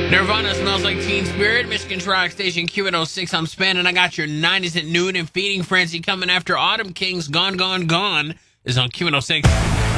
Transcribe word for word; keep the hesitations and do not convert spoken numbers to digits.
Nirvana Smells Like Teen Spirit, Michigan's rock station Q one oh six. I'm Span, and I got your nineties at noon, and Feeding Frenzy coming after Autumn Kings. Gone, Gone, Gone is on Q one oh six.